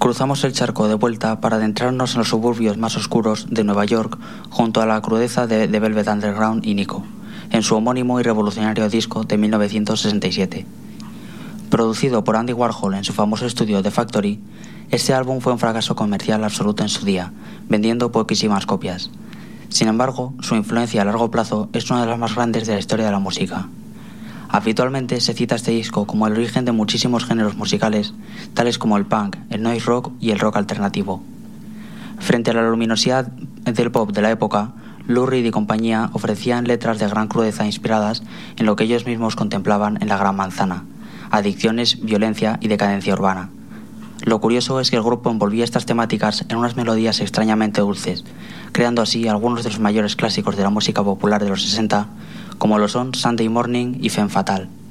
Cruzamos el charco de vuelta para adentrarnos en los suburbios más oscuros de Nueva York junto a la crudeza de Velvet Underground y Nico, en su homónimo y revolucionario disco de 1967. Producido por Andy Warhol en su famoso estudio The Factory, este álbum fue un fracaso comercial absoluto en su día, vendiendo poquísimas copias. Sin embargo, su influencia a largo plazo es una de las más grandes de la historia de la música. Habitualmente se cita este disco como el origen de muchísimos géneros musicales, tales como el punk, el noise rock y el rock alternativo. Frente a la luminosidad del pop de la época, Lou Reed y compañía ofrecían letras de gran crudeza inspiradas en lo que ellos mismos contemplaban en la Gran Manzana: adicciones, violencia y decadencia urbana. Lo curioso es que el grupo envolvía estas temáticas en unas melodías extrañamente dulces, creando así algunos de los mayores clásicos de la música popular de los 60, como lo son Sunday Morning y Femme Fatale.